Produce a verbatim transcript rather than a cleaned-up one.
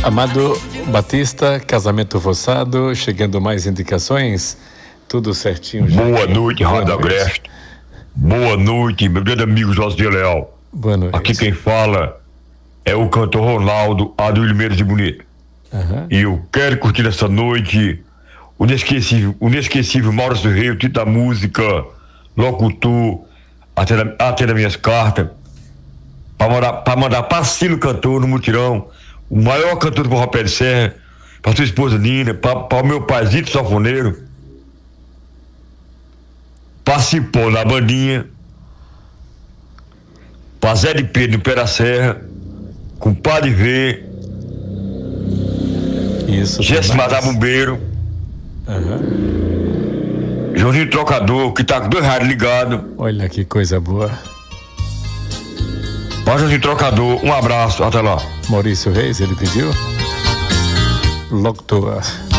Amado Batista, casamento forçado, chegando mais indicações, tudo certinho já. Boa noite, Rádio Agreste. Boa noite, meu grande amigo José Leal. Boa noite. Aqui quem fala é o cantor Ronaldo Adil Limeira de Bonito. Uhum. E eu quero curtir essa noite o inesquecível, o inesquecível Maurício Rei, o título da música, locutor, até, da, até das minhas cartas, para mandar, pra mandar para Cílio Cantor no Mutirão, o maior cantor do Forró Pé de Serra, para sua esposa Nina, para o meu paizito sanfoneiro, para Cipó na bandinha, para Zé de Pedro no Pé da Serra, com Padre V, isso, Jéssica Matar Bombeiro, uhum. Joãozinho Trocador, que tá com dois rádios ligados. Olha que coisa boa. Para Joãozinho Trocador, um abraço, até lá. Maurício Reis, ele pediu? Locutor.